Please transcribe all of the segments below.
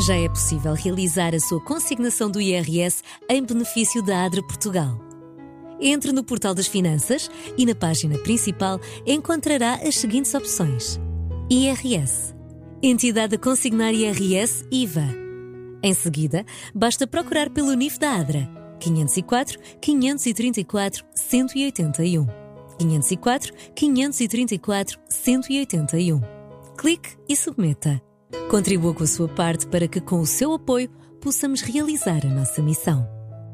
Já é possível realizar a sua consignação do IRS em benefício da ADRA Portugal. Entre no portal das finanças e na página principal encontrará as seguintes opções: IRS, Entidade a consignar IRS IVA. Em seguida, basta procurar pelo NIF da ADRA 504 534 181. 504 534 181. Clique e submeta. Contribua com a sua parte para que, com o seu apoio, possamos realizar a nossa missão.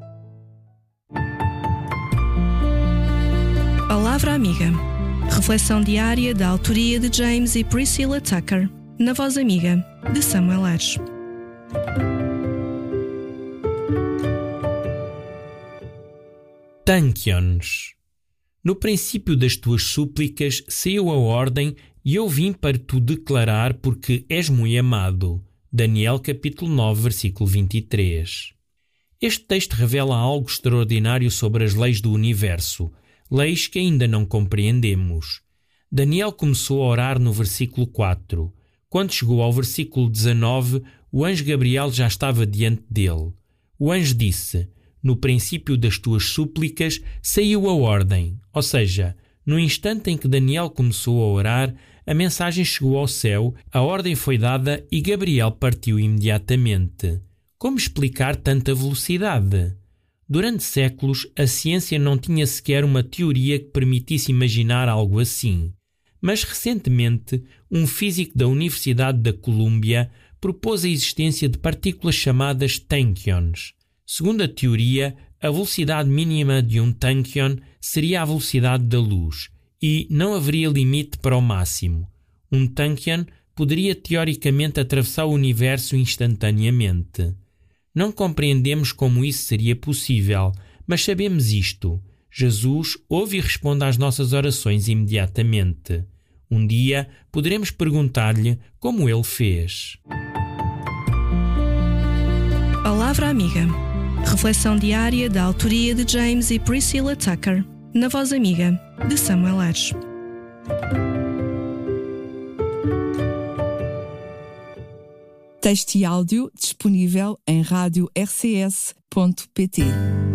Palavra Amiga. Reflexão diária da autoria de James e Priscilla Tucker, na voz amiga de Samuel Ares. Tankions. No princípio das tuas súplicas saiu a ordem e eu vim para tu declarar porque és muito amado. Daniel capítulo 9, versículo 23. Este texto revela algo extraordinário sobre as leis do universo, leis que ainda não compreendemos. Daniel começou a orar no versículo 4. Quando chegou ao versículo 19, o anjo Gabriel já estava diante dele. O anjo disse: no princípio das tuas súplicas saiu a ordem. Ou seja, no instante em que Daniel começou a orar, a mensagem chegou ao céu, a ordem foi dada e Gabriel partiu imediatamente. Como explicar tanta velocidade? Durante séculos, a ciência não tinha sequer uma teoria que permitisse imaginar algo assim. Mas recentemente, um físico da Universidade da Colômbia propôs a existência de partículas chamadas tankions. Segundo a teoria, a velocidade mínima de um tankion seria a velocidade da luz e não haveria limite para o máximo. Um tankion poderia teoricamente atravessar o universo instantaneamente. Não compreendemos como isso seria possível, mas sabemos isto: Jesus ouve e responde às nossas orações imediatamente. Um dia poderemos perguntar-lhe como ele fez. Palavra Amiga. Reflexão diária da autoria de James e Priscilla Tucker, na voz amiga de Samuel Ares. Texto e áudio disponível em radio-rcs.pt.